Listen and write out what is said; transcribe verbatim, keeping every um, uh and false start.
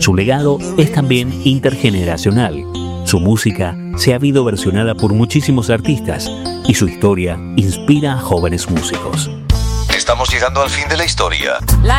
Su legado es también intergeneracional. Su música se ha habido versionada por muchísimos artistas y su historia inspira a jóvenes músicos. Estamos llegando al fin de la historia.